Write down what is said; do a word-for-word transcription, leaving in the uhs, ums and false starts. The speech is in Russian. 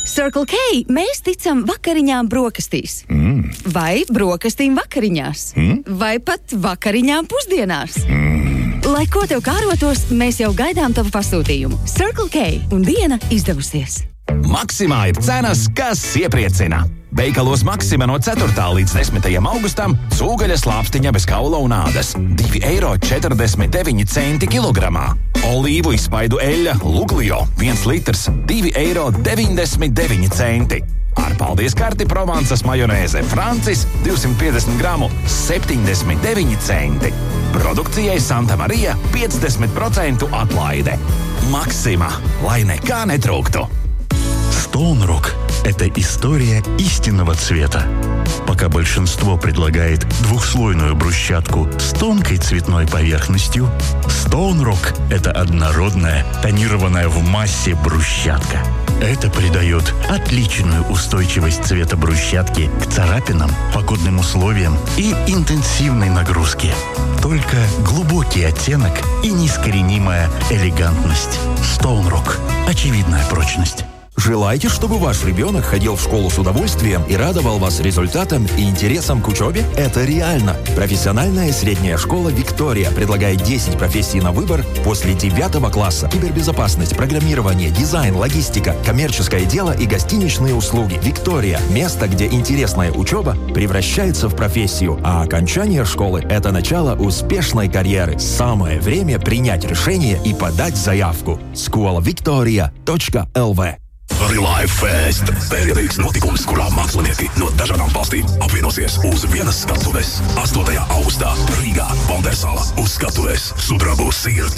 Circle K mēs ticam vakariņām brokastīs. Mm. Vai brokastīm vakariņās. Mm. Vai pat vakariņām pusdienās. Mm. Lai ko tev kārotos, mēs jau gaidām tavu pasūtījumu. Circle K un diena izdevusies. Maksimā ir cenas, kas iepriecina. Veikalos Maksima no ceturtā līdz desmitajam augustam cūgaļas lāpstiņa bez kaula un ādas – divi eiro četrdesmit deviņi centi kilogramā. Olīvu izspaidu eļļa Luglio viens litrs – divi eiro deviņdesmit deviņi centi. Ar paldies karti Provansas majonēze Francis divsimt piecdesmit gramu – septiņdesmit deviņi centi. Produkcijai Santa Marija piecdesmit procentu atlaide. Maksima, lai nekā netrūktu. Стоунрок – это история истинного цвета. Пока большинство предлагает двухслойную брусчатку с тонкой цветной поверхностью, Стоунрок – это однородная, тонированная в массе брусчатка. Это придает отличную устойчивость цвета брусчатки к царапинам, погодным условиям и интенсивной нагрузке. Только глубокий оттенок и неискоренимая элегантность. Стоунрок – очевидная прочность. Желаете, чтобы ваш ребенок ходил в школу с удовольствием и радовал вас результатом и интересом к учебе? Это реально. Профессиональная средняя школа «Виктория» предлагает десять профессий на выбор после девятого класса. Кибербезопасность, программирование, дизайн, логистика, коммерческое дело и гостиничные услуги. «Виктория» – место, где интересная учеба превращается в профессию, а окончание школы – это начало успешной карьеры. Самое время принять решение и подать заявку. Skola victoria точка эл ви. Relive Fest – pēdējais notikums, kurā mākslinieki no dažādām valstīm apvienosies uz vienas skatuves. astotajā augustā Rīgā, Bondersāla uz skatuves Sudrabu sirds.